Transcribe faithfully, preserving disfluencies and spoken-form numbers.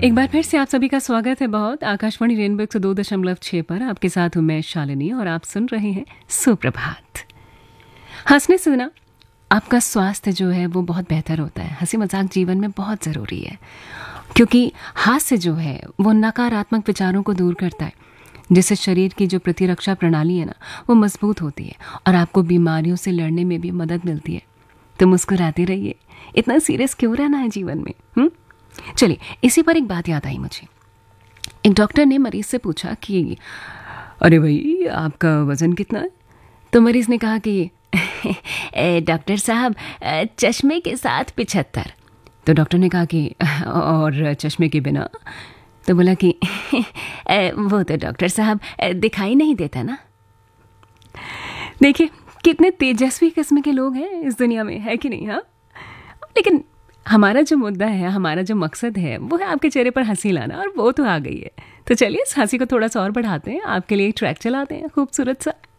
एक बार फिर से आप सभी का स्वागत है बहुत आकाशवाणी रेनबो एक सौ दो दशमलव छह पर। आपके साथ हूं मैं शालिनी और आप सुन रहे हैं सुप्रभात। हंसने से ना आपका स्वास्थ्य जो है वो बहुत बेहतर होता है। हंसी मजाक जीवन में बहुत ज़रूरी है क्योंकि हास्य जो है वो नकारात्मक विचारों को दूर करता है, जिससे शरीर की जो प्रतिरक्षा प्रणाली है ना वो मजबूत होती है और आपको बीमारियों से लड़ने में भी मदद मिलती है। तो मुस्कुराते रहिए, इतना सीरियस क्यों रहना है जीवन में। हुँ? चलिए, इसी पर एक बात याद आई मुझे। एक डॉक्टर ने मरीज से पूछा कि अरे भाई आपका वजन कितना है? तो मरीज ने कहा कि डॉक्टर साहब चश्मे के साथ पिछहत्तर। तो डॉक्टर ने कहा कि और चश्मे के बिना? तो बोला कि वो तो डॉक्टर साहब दिखाई नहीं देता ना। देखिए कितने तेजस्वी किस्म के लोग हैं इस दुनिया में, है कि नहीं? हाँ, लेकिन हमारा जो मुद्दा है, हमारा जो मकसद है वो है आपके चेहरे पर हंसी लाना, और वो तो आ गई है। तो चलिए इस हंसी को थोड़ा सा और बढ़ाते हैं, आपके लिए एक ट्रैक चलाते हैं खूबसूरत सा।